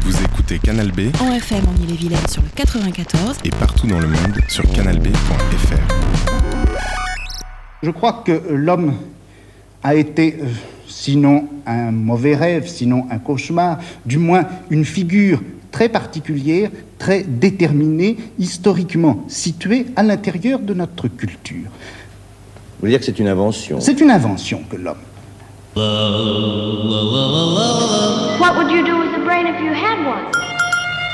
Vous écoutez Canal B en FM en Ille-et-Vilaine sur le 94 et partout dans le monde sur canalb.fr. Je crois que l'homme a été, sinon un mauvais rêve, sinon un cauchemar, du moins une figure très particulière, très déterminée, historiquement située à l'intérieur de notre culture. Vous voulez dire que c'est une invention? C'est une invention que l'homme. What would you do with a brain if you had one?